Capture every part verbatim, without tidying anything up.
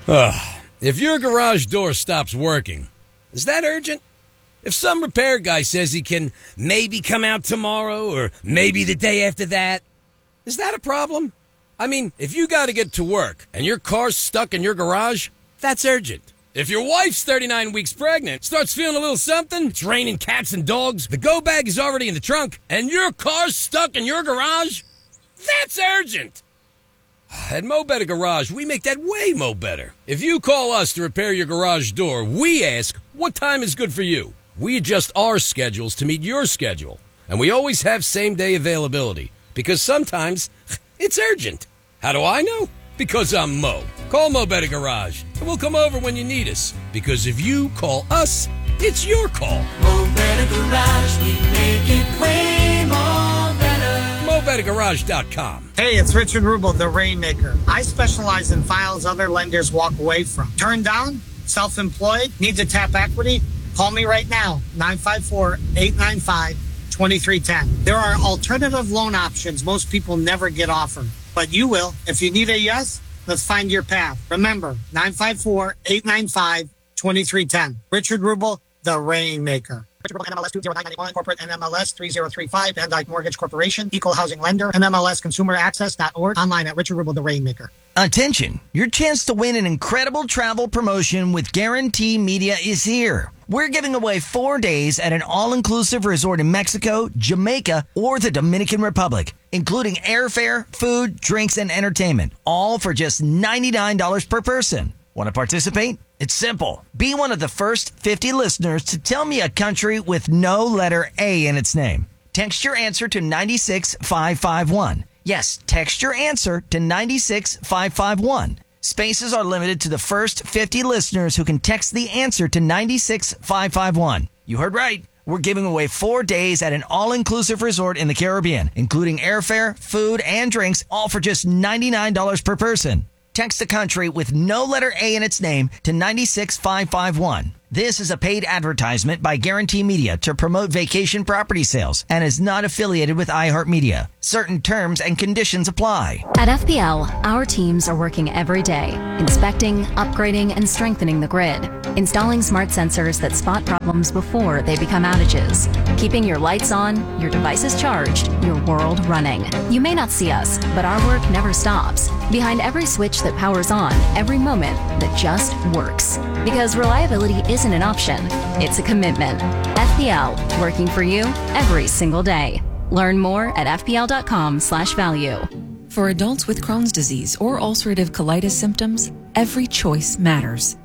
Ugh. If your garage door stops working, is that urgent? If some repair guy says he can maybe come out tomorrow or maybe the day after that, is that a problem? I mean, if you got to get to work and your car's stuck in your garage, that's urgent. If your wife's thirty-nine weeks pregnant, starts feeling a little something, it's raining cats and dogs, the go bag is already in the trunk, and your car's stuck in your garage, that's urgent. At Mo Better Garage, we make that way mo better. If you call us to repair your garage door, we ask, what time is good for you? We adjust our schedules to meet your schedule. And we always have same-day availability, because sometimes it's urgent. How do I know? Because I'm Mo. Call Mo Better Garage, and we'll come over when you need us. Because if you call us, it's your call. Mo Better Garage, we make it way more better. Mo Better Garage dot com. Hey, it's Richard Rubel, the Rainmaker. I specialize in files other lenders walk away from. Turned down? Self-employed? Need to tap equity? Call me right now, nine five four, eight nine five, two three one zero. There are alternative loan options most people never get offered, but you will. If you need a yes, let's find your path. Remember, nine five four, eight nine five, two three one zero. Richard Rubel, the Rainmaker. Richard Rubel, N M L S two zero nine nine one, corporate N M L S three zero three five, Van Dyke Mortgage Corporation, Equal Housing Lender, N M L S Consumer Access dot org, online at Richard Rubel, the Rainmaker. Attention! Your chance to win an incredible travel promotion with Guarantee Media is here. We're giving away four days at an all-inclusive resort in Mexico, Jamaica, or the Dominican Republic, including airfare, food, drinks, and entertainment, all for just ninety-nine dollars per person. Want to participate? It's simple. Be one of the first fifty listeners to tell me a country with no letter A in its name. Text your answer to nine six five five one. Yes, text your answer to nine six five five one. Spaces are limited to the first fifty listeners who can text the answer to nine six five five one. You heard right. We're giving away four days at an all-inclusive resort in the Caribbean, including airfare, food, and drinks, all for just ninety-nine dollars per person. Text a country with no letter A in its name to nine six five five one. This is a paid advertisement by Guarantee Media to promote vacation property sales and is not affiliated with iHeartMedia. Certain terms and conditions apply. At F P L, our teams are working every day, inspecting, upgrading, and strengthening the grid, installing smart sensors that spot problems before they become outages, keeping your lights on, your devices charged, your world running. You may not see us, but our work never stops. Behind every switch that powers on, every moment that just works. Because reliability isn't an option, it's a commitment. F P L, working for you every single day. Learn more at F P L dot com slash value. For adults with Crohn's disease or ulcerative colitis symptoms, every choice matters.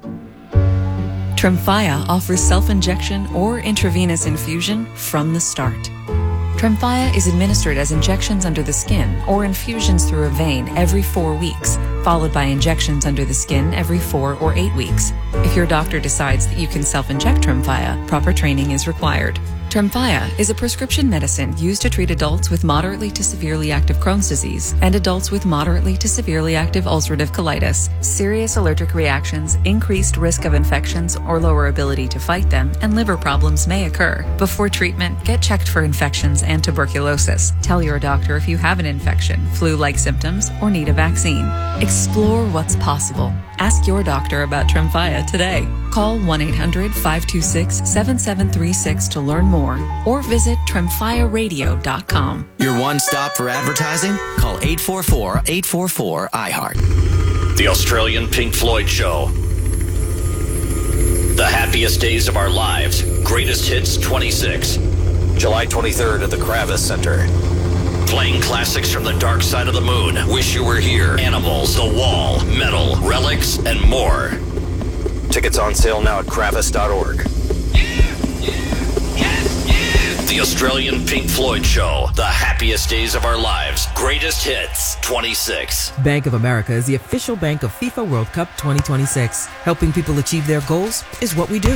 Tremfya offers self-injection or intravenous infusion from the start. Tremfya is administered as injections under the skin or infusions through a vein every four weeks, followed by injections under the skin every four or eight weeks. If your doctor decides that you can self-inject Tremfya, proper training is required. Tremfya is a prescription medicine used to treat adults with moderately to severely active Crohn's disease and adults with moderately to severely active ulcerative colitis. Serious allergic reactions, increased risk of infections or lower ability to fight them, and liver problems may occur. Before treatment, get checked for infections and tuberculosis. Tell your doctor if you have an infection, flu-like symptoms, or need a vaccine. Explore what's possible. Ask your doctor about Tremfya today. Call one eight hundred, five two six, seven seven three six to learn more or visit tremfya radio dot com. Your one stop for advertising? Call eight four four, eight four four, I heart. The Australian Pink Floyd Show. The happiest days of our lives. Greatest Hits twenty-six. July twenty-third at the Kravis Center. Playing classics from the dark side of the moon, Wish You Were Here, Animals, The Wall, Metal, Relics, and more. Tickets on sale now at kravis dot org. Yeah, yeah, yes, yeah. The Australian Pink Floyd Show. The happiest days of our lives. Greatest Hits twenty-six. Bank of America is the official bank of FIFA World Cup twenty twenty-six. Helping people achieve their goals is what we do.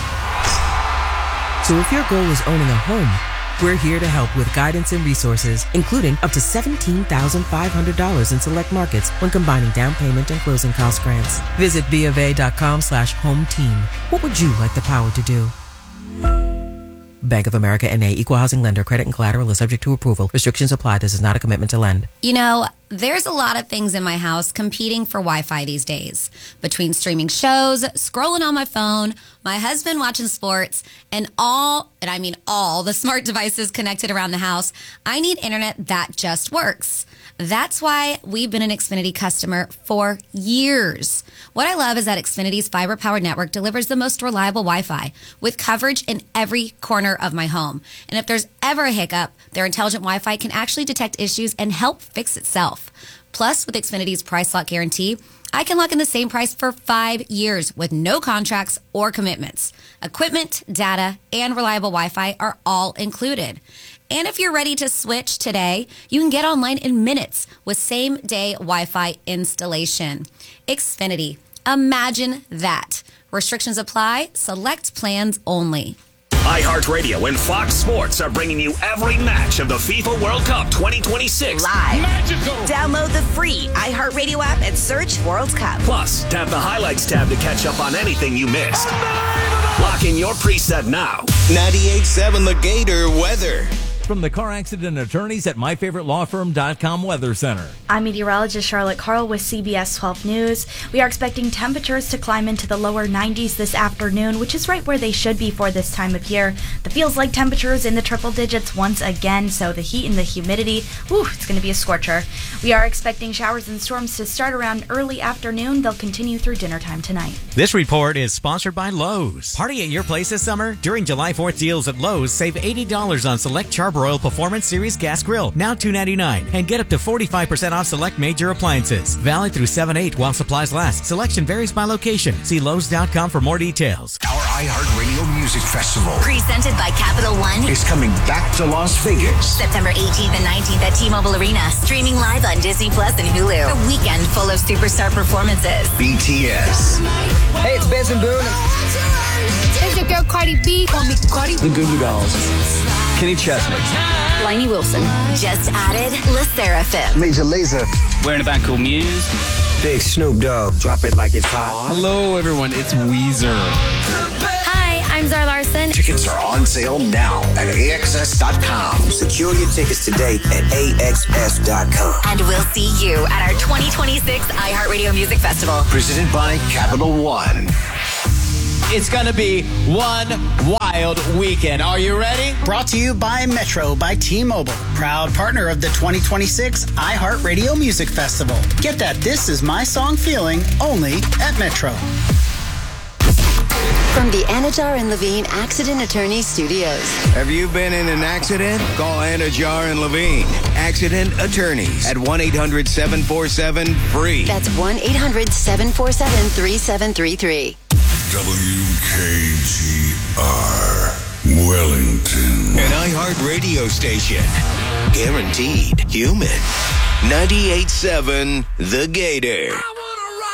So if your goal is owning a home, we're here to help with guidance and resources, including up to seventeen thousand five hundred dollars in select markets when combining down payment and closing cost grants. Visit B of A dot com slash home team. What would you like the power to do? Bank of America N A, Equal Housing Lender. Credit and collateral is subject to approval. Restrictions apply. This is not a commitment to lend. You know, There's a lot of things in my house competing for Wi-Fi these days. Between streaming shows, scrolling on my phone, my husband watching sports, and all, and I mean all, the smart devices connected around the house, I need internet that just works. That's why we've been an Xfinity customer for years. What I love is that Xfinity's fiber-powered network delivers the most reliable Wi-Fi with coverage in every corner of my home. And if there's ever a hiccup, their intelligent Wi-Fi can actually detect issues and help fix itself. Plus, with Xfinity's price lock guarantee, I can lock in the same price for five years with no contracts or commitments. Equipment, data, and reliable Wi-Fi are all included. And if you're ready to switch today, you can get online in minutes with same-day Wi-Fi installation. Xfinity. Imagine that. Restrictions apply. Select plans only. iHeartRadio and Fox Sports are bringing you every match of the FIFA World Cup twenty twenty-six. Live. Magical. Download the free iHeartRadio app and search World Cup. Plus, tap the Highlights tab to catch up on anything you missed. Lock in your preset now. ninety-eight point seven The Gator weather. From the car accident attorneys at my favorite law firm dot com Weather Center. I'm meteorologist Charlotte Carl with C B S twelve News. We are expecting temperatures to climb into the lower nineties this afternoon, which is right where they should be for this time of year. The feels like temperatures in the triple digits once again, so the heat and the humidity, whew, it's going to be a scorcher. We are expecting showers and storms to start around early afternoon. They'll continue through dinner time tonight. This report is sponsored by Lowe's. Party at your place this summer? During July fourth deals at Lowe's, save eighty dollars on select Charbroil Performance Series Gas Grill, now two ninety-nine, and get up to forty-five percent off select major appliances. Valid through seven eight while supplies last. Selection varies by location. See Lowe's dot com for more details. Our iHeartRadio Music Festival, presented by Capital One, is coming back to Las Vegas. September eighteenth and nineteenth at T-Mobile Arena. Streaming live on Disney Plus and Hulu. A weekend full of superstar performances. B T S. Hey, it's Benson Boone. It's your girl Cardi B. Call me Cardi. The Goo Goo Dolls. Kenny Chesney. Lainey Wilson. Just added La Seraphim. Major Lazer. We're in a band called Muse. Big Snoop Dogg. Drop it like it's hot. Hello, everyone. It's Weezer. Hi, I'm Zara Larson. Tickets are on sale now at A X S dot com. Secure your tickets today at A X S dot com. And we'll see you at our twenty twenty-six iHeartRadio Music Festival. Presented by Capital One. It's going to be one wild weekend. Are you ready? Brought to you by Metro by T-Mobile, proud partner of the twenty twenty-six iHeartRadio Music Festival. Get that This Is My Song feeling only at Metro. From the Anajar and Levine Accident Attorney Studios. Have you been in an accident? Call Anajar and Levine, Accident Attorneys, at one eight hundred seven four seven free. That's one eight hundred seven four seven three seven three three. W K G R, Wellington. An iHeart radio station. Guaranteed human. ninety-eight point seven The Gator.